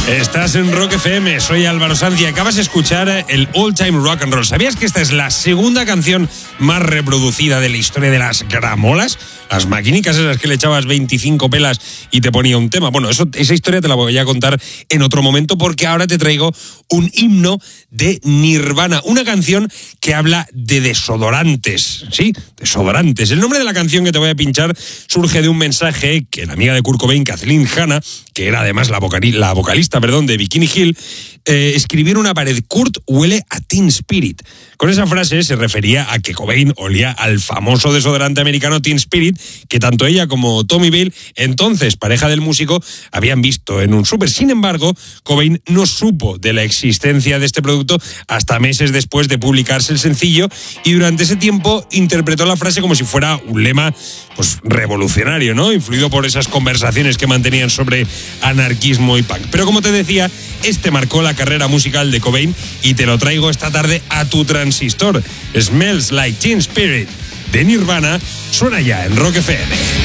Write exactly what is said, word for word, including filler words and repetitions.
Estás en Rock F M, soy Álvaro Sanz y acabas de escuchar el All Time Rock and Roll. ¿Sabías que esta es la segunda canción más reproducida de la historia de las gramolas? Las maquinicas esas que le echabas veinticinco pelas y te ponía un tema. Bueno, eso, esa historia te la voy a contar en otro momento porque ahora te traigo un himno de Nirvana, una canción que habla de desodorantes, ¿sí? Desodorantes. El nombre de la canción que te voy a pinchar surge de un mensaje que la amiga de Kurt Cobain, Kathleen Hanna, que era además la, vocali- la vocalista perdón, de Bikini Hill, eh, escribió en una pared: Kurt huele a Teen Spirit. Con esa frase se refería a que Cobain olía al famoso desodorante americano Teen Spirit, que tanto ella como Tommy Bale, entonces pareja del músico, habían visto en un súper. Sin embargo, Cobain no supo de la existencia de este producto hasta meses después de publicarse el sencillo, y durante ese tiempo interpretó la frase como si fuera un lema pues revolucionario, ¿no? Influido por esas conversaciones que mantenían sobre anarquismo y punk. Pero como te decía, este marcó la carrera musical de Cobain y te lo traigo esta tarde a tu transistor. Smells Like Teen Spirit de Nirvana suena ya en Rock F M.